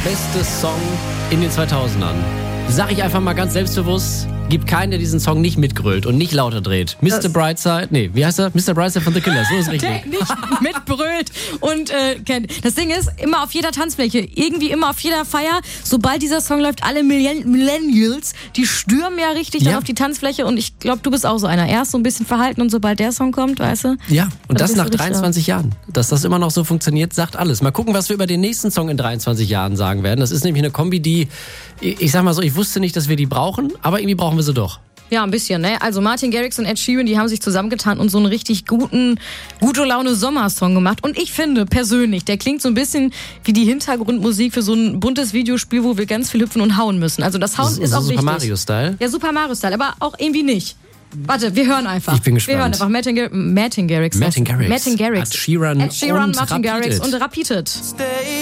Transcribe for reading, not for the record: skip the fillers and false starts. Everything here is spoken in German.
beste Song in den 2000ern. Sag ich einfach mal ganz selbstbewusst, gibt keinen, der diesen Song nicht mitgrölt und nicht lauter dreht. Mr. Brightside, nee, wie heißt er? Mr. Brightside von The Killers, so ist richtig. Der nicht mitbrüllt und kennt. Das Ding ist, immer auf jeder Tanzfläche, irgendwie immer auf jeder Feier, sobald dieser Song läuft, alle Millennials, die stürmen ja richtig dann auf die Tanzfläche und ich glaube, du bist auch so einer. Erst so ein bisschen verhalten und sobald der Song kommt, weißt du? Ja, und das nach 23 Jahren. Dass das immer noch so funktioniert, sagt alles. Mal gucken, was wir über den nächsten Song in 23 Jahren sagen werden. Das ist nämlich eine Kombi, die, ich sag mal so, ich wusste nicht, dass wir die brauchen, aber irgendwie brauchen wir sie doch. Ja, ein bisschen, ne? Also Martin Garrix und Ed Sheeran, die haben sich zusammengetan und so einen richtig gute Laune Sommersong gemacht. Und ich finde persönlich, der klingt so ein bisschen wie die Hintergrundmusik für so ein buntes Videospiel, wo wir ganz viel hüpfen und hauen müssen. Also das Hauen ist auch wichtig. Super Mario-Style? Ja, Super Mario-Style, aber auch irgendwie nicht. Warte, wir hören einfach. Ich bin gespannt. Wir hören einfach Martin Garrix. Ed Sheeran Martin Garrix und Martin Garrix und Repeated. Repeated.